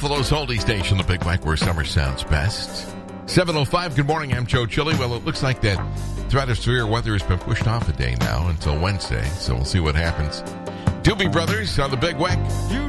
Buffalo's oldie station, the Big Mike, where summer sounds best. 7:05, good morning, I'm Joe Chili. Well, it looks like that threat of severe weather has been pushed off a day now until Wednesday, so we'll see what happens. Doobie Brothers on the Big Weck.